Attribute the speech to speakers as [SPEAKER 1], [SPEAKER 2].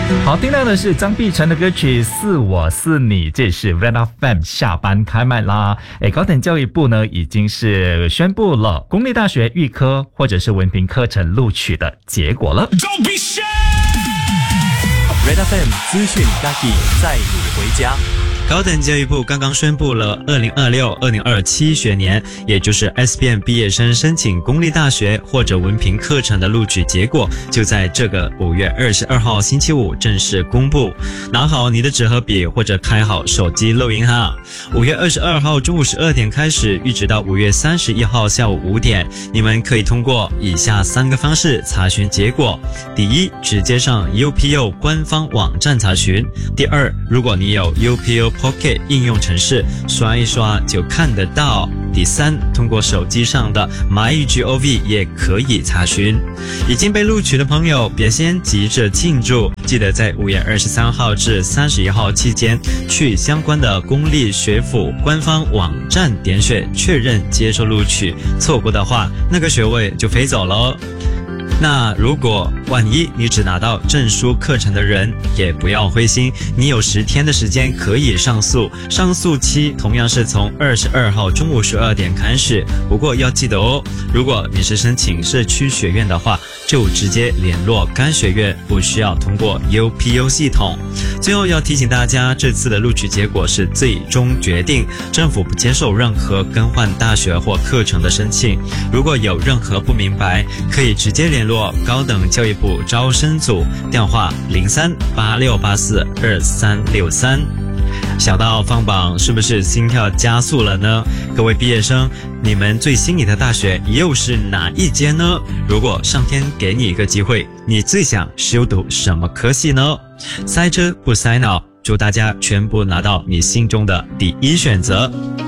[SPEAKER 1] 好，听到的是张碧晨的歌曲《是我是你》，这是 Red FM 下班开麦啦。高等教育部呢已经是宣布了公立大学预科或者是文凭课程录取的结果了。
[SPEAKER 2] Red FM 资讯嘉义载你回家。高等教育部刚刚宣布了2026-2027学年，也就是 SBM 毕业生申请公立大学或者文凭课程的录取结果，就在这个5月22号星期五正式公布。拿好你的纸和笔，或者开好手机录音哈。5月22号中午12点开始，一直到5月31号下午5点，你们可以通过以下3个方式查询结果。第一，直接上 UPU 官方网站查询。第二，如果你有 UPU Pocket 应用程式，刷一刷就看得到。第三，通过手机上的 MyGov 也可以查询。已经被录取的朋友，别先急着庆祝，记得在5月23号至31号期间，去相关的公立学府官方网站点选确认接受录取，错过的话，那个学位就飞走了。那如果万一你只拿到证书课程的人，也不要灰心，你有10天的时间可以上诉，上诉期同样是从22号中午12点开始。不过要记得哦，如果你是申请社区学院的话，就直接联络该学院，不需要通过 UPU 系统。最后要提醒大家，这次的录取结果是最终决定，政府不接受任何更换大学或课程的申请。如果有任何不明白，可以直接联络高等教育部招生组，电话03-8684-2363。小到放榜，是不是心跳加速了呢？各位毕业生，你们最心仪的大学又是哪一间呢？如果上天给你一个机会，你最想修读什么科系呢？塞车不塞脑，祝大家全部拿到你心中的第一选择。